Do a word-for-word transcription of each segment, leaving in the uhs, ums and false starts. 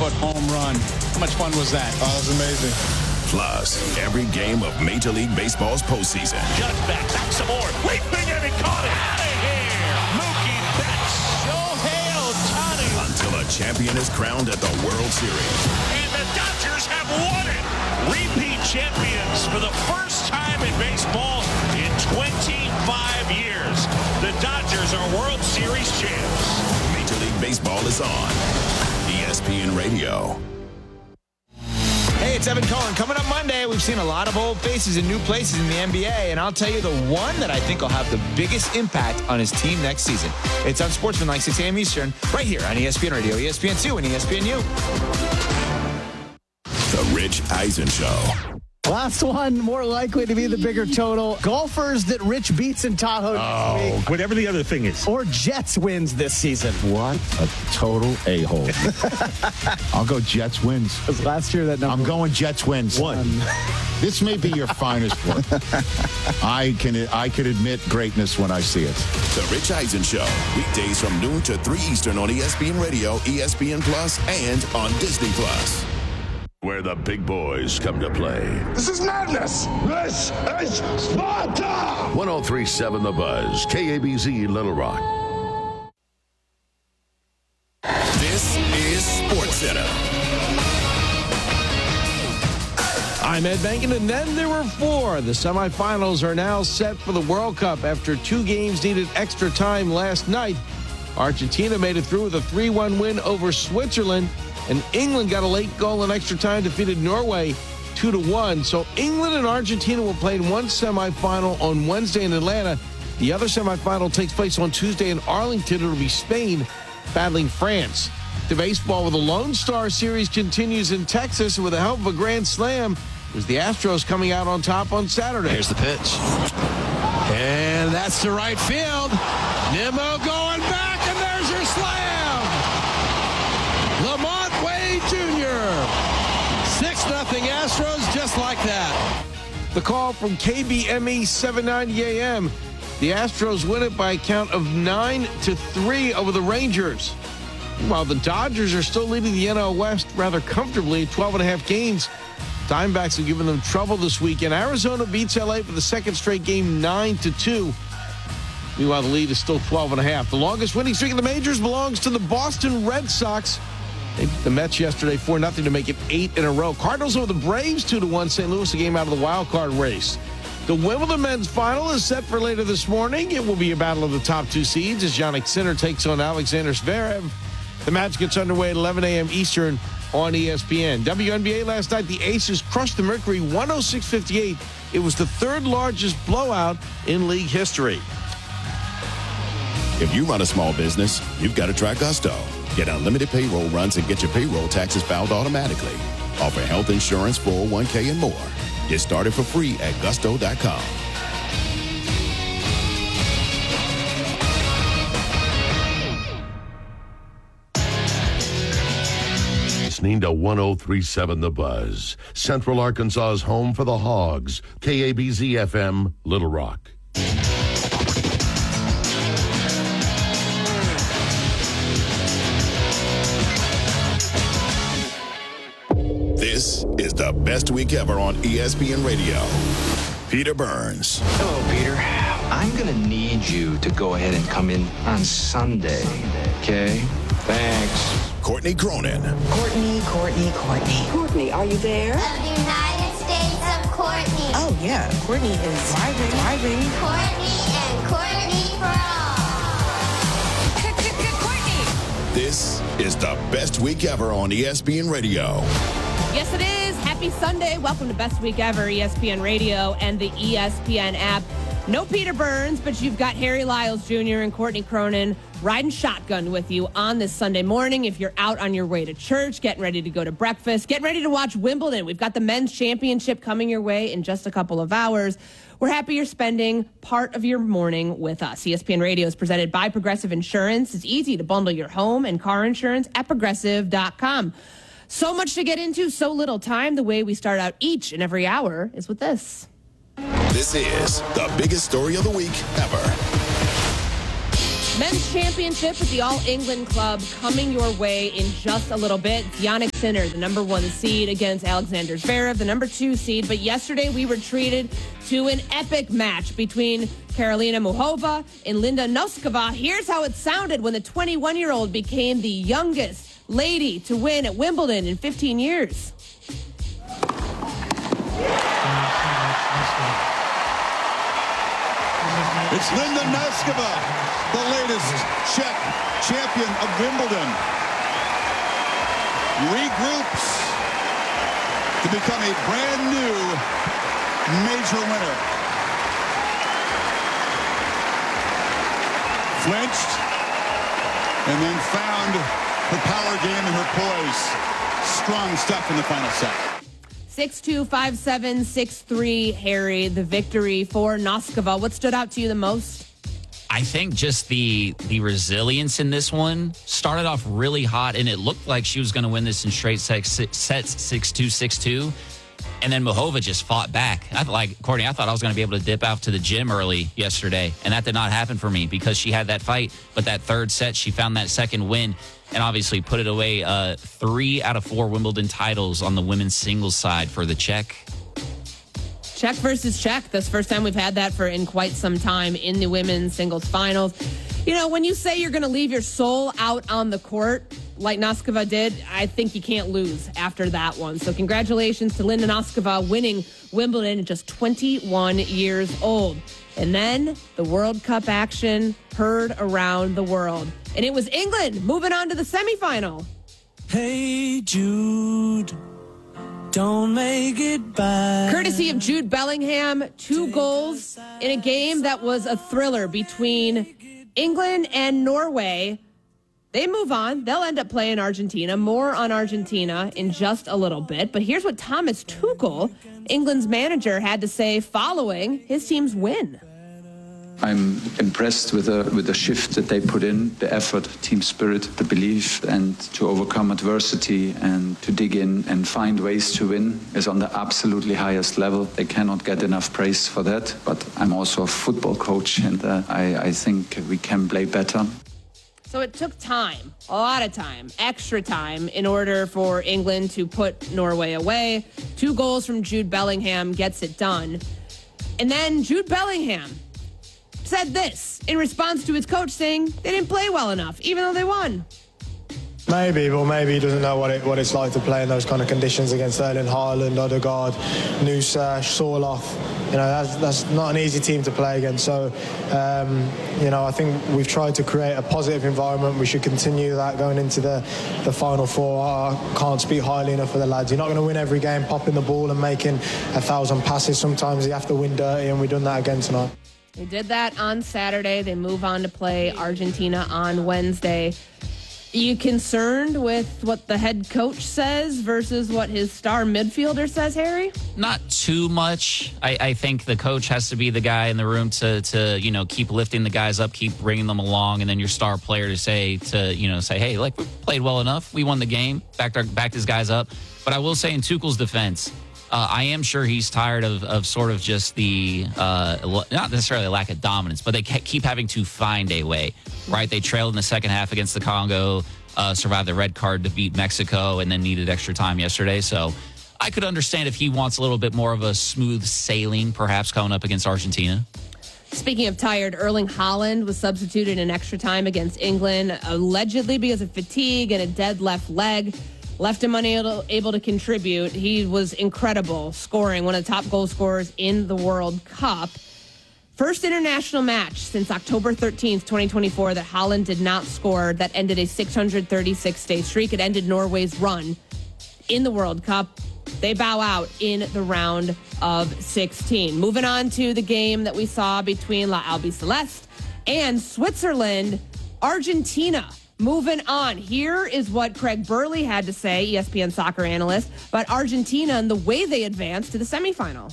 hundred-foot home run. How much fun was that? Oh, that was amazing. Plus, every game of Major League Baseball's postseason. Judge back, back some more. Leaping in and caught it. Out of here. Mookie Betts. Shohei Ohtani. Until a champion is crowned at the World Series. And the Dodgers have won it. Repeat champions for the first time in baseball in twenty-five years. The Dodgers are World Series champs. Major League Baseball is on E S P N Radio. Hey, it's Evan Cohen. Coming up Monday, we've seen a lot of old faces in new places in the N B A, and I'll tell you the one that I think will have the biggest impact on his team next season. It's on Sportsman like six a.m. Eastern, right here on E S P N Radio, E S P N two, and E S P N U. The Rich Eisen Show. Last one, more likely to be the bigger total. Golfers that Rich beats in Tahoe oh, next week. Whatever the other thing is. Or Jets wins this season. What a total a-hole. I'll go Jets wins. Because last year that number. I'm going Jets wins. One. This may be your finest work. I can I can admit greatness when I see it. The Rich Eisen Show. Weekdays from noon to three Eastern on E S P N Radio, E S P N Plus, and on Disney Plus. Where the big boys come to play. This is madness. This is Sparta. one oh three point seven The Buzz, K A B Z Little Rock. This is SportsCenter. I'm Ed Bankin, and then there were four. The semifinals are now set for the World Cup after two games needed extra time last night. Argentina made it through with a three one win over Switzerland, and England got a late goal in extra time, defeated Norway two to one. So England and Argentina will play in one semifinal on Wednesday in Atlanta. The other semifinal takes place on Tuesday in Arlington. It'll be Spain battling France. The baseball with the Lone Star Series continues in Texas with the help of a grand slam. It was the Astros coming out on top on Saturday. Here's the pitch. And that's to right field. Nimmo going back, and there's your slam. Lamont Wade Junior six nothing Astros, just like that. The call from K B M E seven ninety A M. The Astros win it by a count of nine to three over the Rangers. While the Dodgers are still leading the N L West rather comfortably, twelve and a half games. Diamondbacks have given them trouble this weekend. Arizona beats L A for the second straight game, nine to two. Meanwhile, the lead is still twelve and a half. The longest winning streak in the majors belongs to the Boston Red Sox. They beat the Mets yesterday four nothing to make it eight in a row. Cardinals over the Braves two to one. Saint Louis, a game out of the wild card race. The Wimbledon men's final is set for later this morning. It will be a battle of the top two seeds as Jannik Sinner takes on Alexander Zverev. The match gets underway at eleven a.m. Eastern on E S P N. W N B A last night, the Aces crushed the Mercury one oh six fifty-eight. It was the third largest blowout in league history. If you run a small business, you've got to try Gusto. Get unlimited payroll runs and get your payroll taxes filed automatically. Offer health insurance, four oh one k, and more. Get started for free at gusto dot com. Listening to one oh three point seven The Buzz, Central Arkansas's home for the Hogs, K A B Z F M, Little Rock. This is the best week ever on E S P N Radio. Peter Burns. Hello, Peter. I'm going to need you to go ahead and come in on Sunday, okay? Thanks. Courtney Cronin. Courtney, Courtney, Courtney. Courtney, are you there? Of the United States of Courtney. Oh, yeah. Courtney is driving, driving. Courtney and Courtney for all. Courtney. This is the best week ever on E S P N Radio. Yes, it is. Happy Sunday. Welcome to Best Week Ever, E S P N Radio and the E S P N app. No Peter Burns, but you've got Harry Lyles Junior and Courtney Cronin riding shotgun with you on this Sunday morning. If you're out on your way to church, getting ready to go to breakfast, getting ready to watch Wimbledon. We've got the men's championship coming your way in just a couple of hours. We're happy you're spending part of your morning with us. E S P N Radio is presented by Progressive Insurance. It's easy to bundle your home and car insurance at progressive dot com. So much to get into, so little time. The way we start out each and every hour is with this. This is the biggest story of the week ever. Men's championship with the All England Club coming your way in just a little bit. Jannik Sinner, the number one seed, against Alexander Zverev, the number two seed. But yesterday we were treated to an epic match between Karolina Muchova and Linda Noskova. Here's how it sounded when the twenty-one-year-old became the youngest lady to win at Wimbledon in fifteen years. It's Linda Noskova, the latest Czech champion of Wimbledon. Regroups to become a brand new major winner. Flinched and then found her power game and her poise. Strong stuff in the final set. six two, five seven, six three, Harry, the victory for Noskova. What stood out to you the most? I think just the the resilience in this one. Started off really hot, and it looked like she was going to win this in straight sets, six two, six two. And then Muchova just fought back. I like Courtney, I thought I was going to be able to dip out to the gym early yesterday, and that did not happen for me because she had that fight. But that third set, she found that second win and obviously put it away. Uh, three out of four Wimbledon titles on the women's singles side for the Czech. Czech versus Czech. That's the first time we've had that for in quite some time in the women's singles finals. You know, when you say you're going to leave your soul out on the court, like Noskova did, I think you can't lose after that one. So congratulations to Linda Noskova winning Wimbledon at just twenty-one years old. And then the World Cup action heard around the world. And it was England moving on to the semifinal. Hey, Jude, don't make it bad. Courtesy of Jude Bellingham, two goals in a game that was a thriller between England and Norway. They move on. They'll end up playing Argentina. More on Argentina in just a little bit. But here's what Thomas Tuchel, England's manager, had to say following his team's win. I'm impressed with the with the shift that they put in, the effort, team spirit, the belief, and to overcome adversity and to dig in and find ways to win is on the absolutely highest level. They cannot get enough praise for that. But I'm also a football coach, and uh, I, I think we can play better. So it took time, a lot of time, extra time, in order for England to put Norway away. Two goals from Jude Bellingham gets it done. And then Jude Bellingham said this in response to his coach saying they didn't play well enough, even though they won. Maybe, but maybe he doesn't know what it what it's like to play in those kind of conditions against Erling Haaland, Odegaard, Nusa, Sorloth. You know, that's that's not an easy team to play against. So, um, you know, I think we've tried to create a positive environment. We should continue that going into the, the Final Four. I can't speak highly enough for the lads. You're not going to win every game popping the ball and making a thousand passes. Sometimes you have to win dirty, and we've done that again tonight. They did that on Saturday. They move on to play Argentina on Wednesday. Are you concerned with what the head coach says versus what his star midfielder says, Harry? Not too much. I, I think the coach has to be the guy in the room to, to, you know, keep lifting the guys up, keep bringing them along, and then your star player to say, to, you know, say, hey, like, we played well enough. We won the game, backed, our, backed his guys up. But I will say in Tuchel's defense, Uh, I am sure he's tired of, of sort of just the, uh, not necessarily lack of dominance, but they keep having to find a way, right? They trailed in the second half against the Congo, uh, survived the red card to beat Mexico, and then needed extra time yesterday. So I could understand if he wants a little bit more of a smooth sailing, perhaps coming up against Argentina. Speaking of tired, Erling Haaland was substituted in extra time against England, allegedly because of fatigue and a dead left leg. Left him unable able to contribute. He was incredible, scoring one of the top goal scorers in the World Cup. First international match since October thirteenth, twenty twenty-four that Haaland did not score. That ended a six hundred thirty-six day streak. It ended Norway's run in the World Cup. They bow out in the round of sixteen. Moving on to the game that we saw between La Albiceleste and Switzerland, Argentina. Moving on, here is what Craig Burley had to say, E S P N soccer analyst, about Argentina and the way they advanced to the semifinal.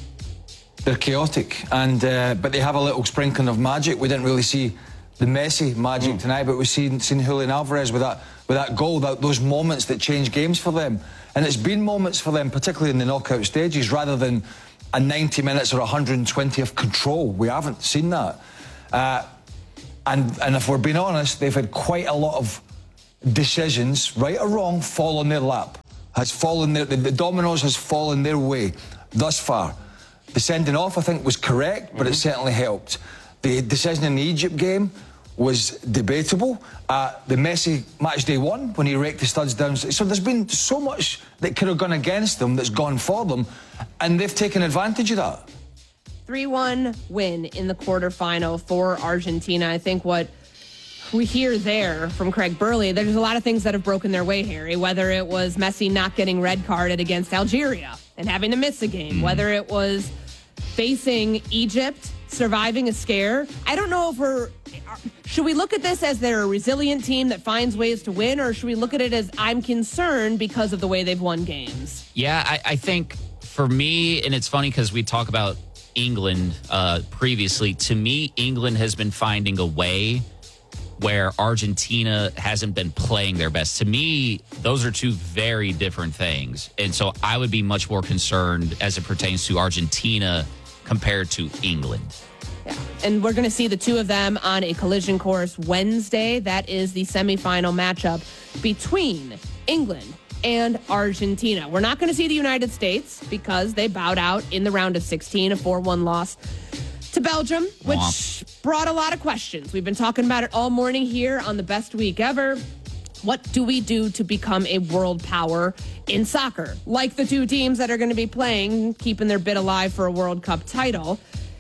They're chaotic, and uh, but they have a little sprinkling of magic. We didn't really see the Messi magic mm. tonight, but we've seen, seen Julian Alvarez with that with that goal, that, those moments that change games for them. And it's been moments for them, particularly in the knockout stages, rather than a ninety minutes or one hundred twenty of control. We haven't seen that. Uh, And, and if we're being honest, they've had quite a lot of decisions, right or wrong, fall on their lap. Has fallen their, the, the dominoes has fallen their way thus far. The sending off, I think, was correct, but mm-hmm. it certainly helped. The decision in the Egypt game was debatable. Uh, the Messi match day one, when he raked the studs down. So there's been so much that could have gone against them that's gone for them, and they've taken advantage of that. three one win in the quarterfinal for Argentina. I think what we hear there from Craig Burley, there's a lot of things that have broken their way, Harry, whether it was Messi not getting red carded against Algeria and having to miss a game, mm. whether it was facing Egypt, surviving a scare. I don't know if we're... Should we look at this as they're a resilient team that finds ways to win, or should we look at it as I'm concerned because of the way they've won games? Yeah, I, I think for me, and it's funny because we talk about England uh, previously, to me, England has been finding a way where Argentina hasn't been playing their best. To me, those are two very different things. And so I would be much more concerned as it pertains to Argentina compared to England. Yeah, and we're going to see the two of them on a collision course Wednesday. That is the semifinal matchup between England and Argentina. We're not going to see the United States because they bowed out in the round of sixteen, a four one loss to Belgium, which Womp. brought a lot of questions. We've been talking about it all morning here on the Best Week Ever. What do we do to become a world power in soccer? Like the two teams that are going to be playing, keeping their bid alive for a World Cup title.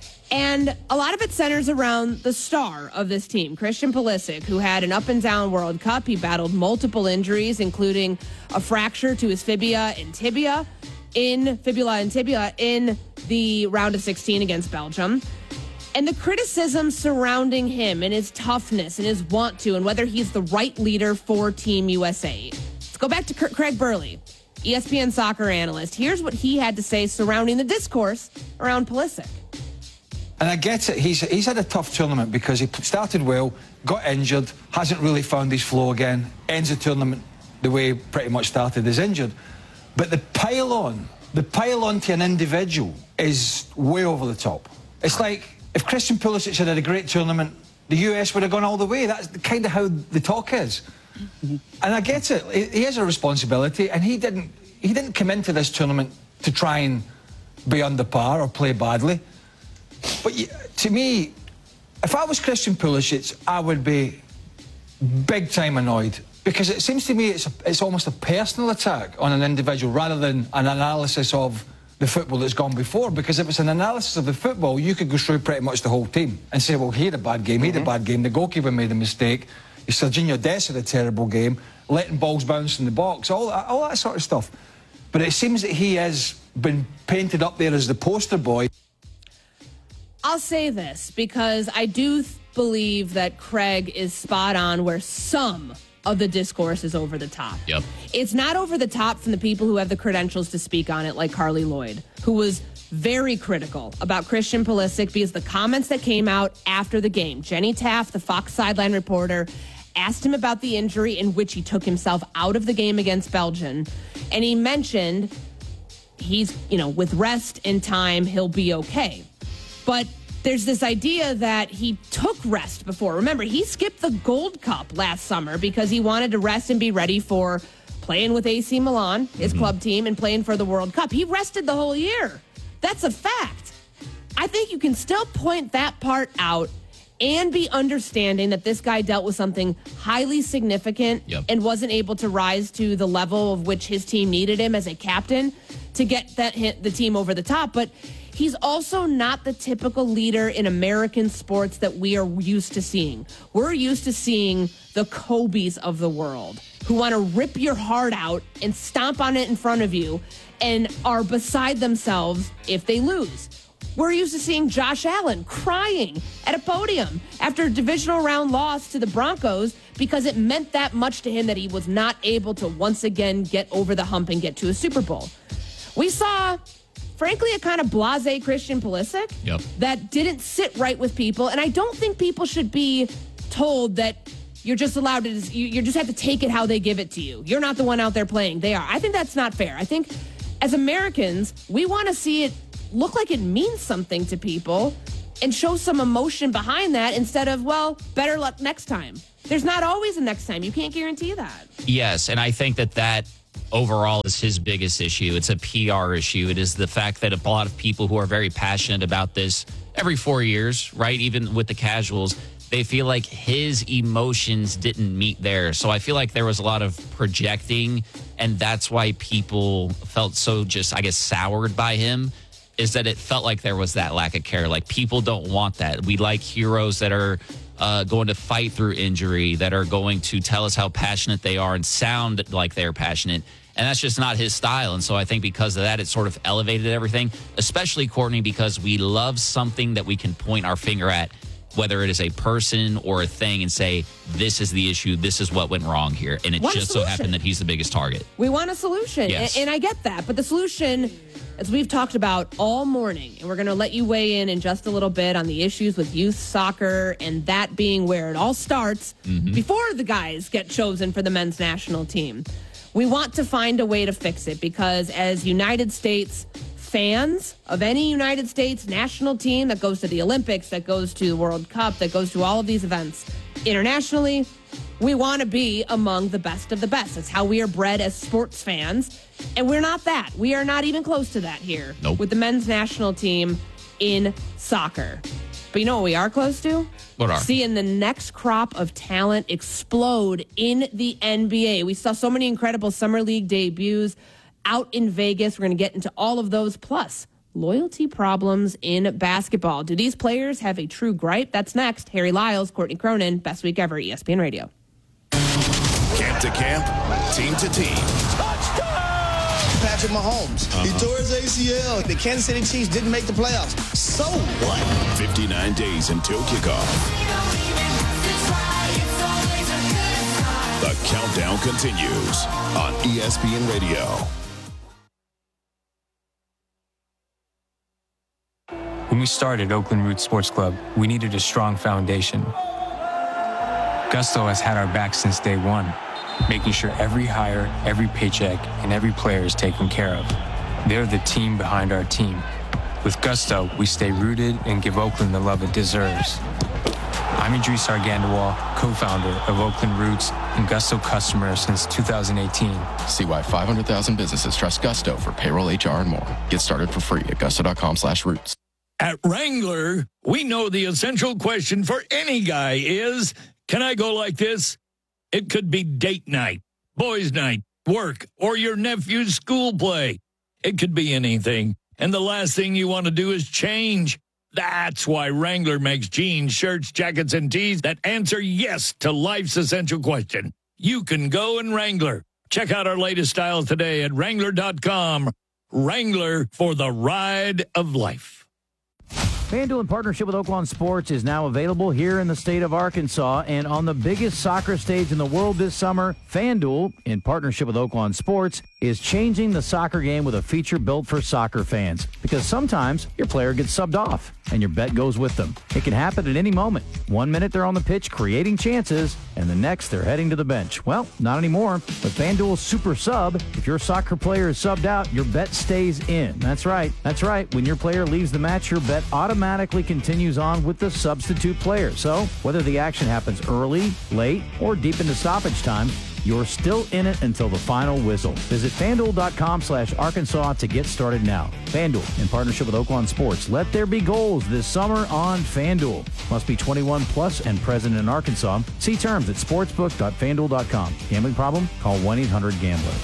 And a lot of it centers around the star of this team, Christian Pulisic, who had an up-and-down World Cup. He battled multiple injuries, including a fracture to his fibula and tibia in fibula and tibia in the round of sixteen against Belgium. And the criticism surrounding him and his toughness and his want to, and whether he's the right leader for Team U S A. Let's go back to Craig Burley, E S P N soccer analyst. Here's what he had to say surrounding the discourse around Pulisic. And I get it. He's, he's had a tough tournament because he started well, got injured, hasn't really found his flow again, ends the tournament the way he pretty much started, is injured. But the pile-on, the pile-on to an individual is way over the top. It's like if Christian Pulisic had had a great tournament, the U S would have gone all the way. That's kind of how the talk is. And I get it. He has a responsibility, and he didn't, he didn't come into this tournament to try and be under par or play badly. But to me, if I was Christian Pulisic, I would be big time annoyed, because it seems to me it's, a, it's almost a personal attack on an individual rather than an analysis of the football that's gone before. Because if it's an analysis of the football, you could go through pretty much the whole team and say, well, he had a bad game, he had a bad game, the goalkeeper made a mistake, Serginho Dest had a terrible game, letting balls bounce in the box, all that, all that sort of stuff. But it seems that he has been painted up there as the poster boy. I'll say this because I do th- believe that Craig is spot on where some of the discourse is over the top. Yep. It's not over the top from the people who have the credentials to speak on it, like Carly Lloyd, who was very critical about Christian Pulisic because the comments that came out after the game, Jenny Taft, the Fox sideline reporter, asked him about the injury in which he took himself out of the game against Belgium, and he mentioned he's, you know, with rest and time, he'll be okay. But there's this idea that he took rest before. Remember, he skipped the Gold Cup last summer because he wanted to rest and be ready for playing with A C Milan, his mm-hmm. club team, and playing for the World Cup. He rested the whole year. That's a fact. I think you can still point that part out and be understanding that this guy dealt with something highly significant yep. and wasn't able to rise to the level of which his team needed him as a captain to get that hit, the team over the top. But he's also not the typical leader in American sports that we are used to seeing. We're used to seeing the Kobes of the world who want to rip your heart out and stomp on it in front of you and are beside themselves if they lose. We're used to seeing Josh Allen crying at a podium after a divisional round loss to the Broncos because it meant that much to him that he was not able to once again get over the hump and get to a Super Bowl. We saw, frankly, a kind of blasé Christian Pulisic yep. that didn't sit right with people. And I don't think people should be told that you're just allowed to, you, you just have to take it how they give it to you. You're not the one out there playing. They are. I think that's not fair. I think as Americans, we want to see it look like it means something to people. and show some emotion behind that instead of, well, better luck next time. There's not always a next time. You can't guarantee that. Yes, and I think that that overall is his biggest issue. It's a P R issue. It is the fact that a lot of people who are very passionate about this every four years, right, even with the casuals, they feel like his emotions didn't meet theirs. So I feel like there was a lot of projecting, and that's why people felt so just, I guess, soured by him, is that it felt like there was that lack of care. Like, people don't want that. We like heroes that are uh, going to fight through injury, that are going to tell us how passionate they are and sound like they're passionate. And that's just not his style. And so I think because of that, it sort of elevated everything, especially Courtney, because we love something that we can point our finger at, whether it is a person or a thing, and say, this is the issue, this is what went wrong here. And it One just solution. so happened that he's the biggest target. We want a solution, Yes. and, and I get that. But the solution, as we've talked about all morning, and we're going to let you weigh in in just a little bit on the issues with youth soccer, and that being where it all starts Mm-hmm. before the guys get chosen for the men's national team. We want to find a way to fix it, because as United States fans of any United States national team that goes to the Olympics, that goes to the World Cup, that goes to all of these events internationally, we want to be among the best of the best. That's how we are bred as sports fans. And we're not that. We are not even close to that here Nope. with the men's national team in soccer. But you know what we are close to? What are? Seeing the next crop of talent explode in the N B A. We saw so many incredible summer league debuts out in Vegas. We're going to get into all of those, plus loyalty problems in basketball. Do these players have a true gripe? That's next. Harry Lyles, Courtney Cronin, Best Week Ever, E S P N Radio. Camp to camp, team to team. Patrick Mahomes. Uh-huh. He tore his A C L. The Kansas City Chiefs didn't make the playoffs. So what? fifty-nine days until kickoff. The countdown continues on E S P N Radio. When we started Oakland Roots Sports Club, we needed a strong foundation. Gusto has had our back since day one, making sure every hire, every paycheck, and every player is taken care of. They're the team behind our team. With Gusto, we stay rooted and give Oakland the love it deserves. I'm Idris Argandawal, co-founder of Oakland Roots and Gusto customer since two thousand eighteen. See why five hundred thousand businesses trust Gusto for payroll, H R, and more. Get started for free at gusto.com slash roots. At Wrangler, we know the essential question for any guy is, can I go like this? It could be date night, boys' night, work, or your nephew's school play. It could be anything. And the last thing you want to do is change. That's why Wrangler makes jeans, shirts, jackets, and tees that answer yes to life's essential question. You can go in Wrangler. Check out our latest styles today at Wrangler dot com. Wrangler, for the ride of life. FanDuel, in partnership with Oaklawn Sports, is now available here in the state of Arkansas. And on the biggest soccer stage in the world this summer, FanDuel, in partnership with Oaklawn Sports, is changing the soccer game with a feature built for soccer fans. Because sometimes your player gets subbed off and your bet goes with them. It can happen at any moment. One minute they're on the pitch creating chances, and the next they're heading to the bench. Well, not anymore. With FanDuel's Super Sub, if your soccer player is subbed out, your bet stays in. That's right. That's right. When your player leaves the match, your bet automatically continues on with the substitute player. So whether the action happens early, late, or deep into stoppage time, you're still in it until the final whistle. Visit FanDuel.com slash Arkansas to get started now. FanDuel, in partnership with Oaklawn Sports. Let there be goals this summer on FanDuel. Must be twenty-one plus and present in Arkansas. See terms at sportsbook dot fan duel dot com. Gambling problem? Call one eight hundred gambler.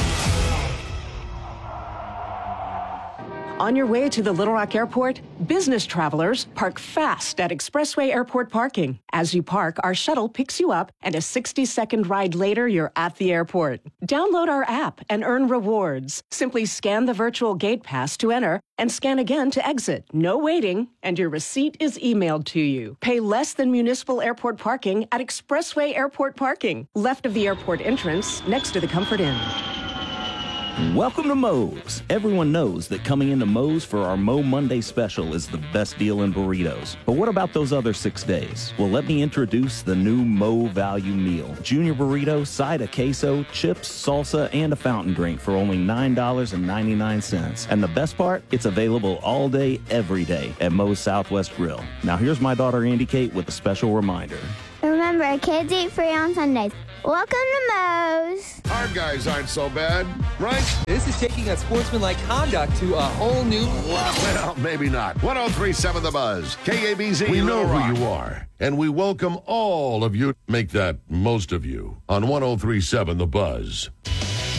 On your way to the Little Rock Airport, business travelers park fast at Expressway Airport parking. As you park, our shuttle picks you up, and a sixty-second ride later, you're at the airport. Download our app and earn rewards. Simply scan the virtual gate pass to enter and scan again to exit. No waiting, and your receipt is emailed to you. Pay less than municipal airport parking at Expressway Airport parking, left of the airport entrance, next to the Comfort Inn. Welcome to Moe's. Everyone knows that coming into Moe's for our Mo Monday special is the best deal in burritos. But what about those other six days? Well, let me introduce the new Mo Value Meal. Junior burrito, side of queso, chips, salsa, and a fountain drink for only nine dollars and ninety-nine cents. And the best part, it's available all day, every day at Moe's Southwest Grill. Now here's my daughter Andy Kate with a special reminder. Remember, kids eat free on Sundays. Welcome to Moe's. Our guys aren't so bad, right? This is taking a sportsmanlike conduct to a whole new level. Well, maybe not. one oh three point seven The Buzz, K A B Z. We know who you are, and we welcome all of you. Make that most of you on one oh three point seven The Buzz.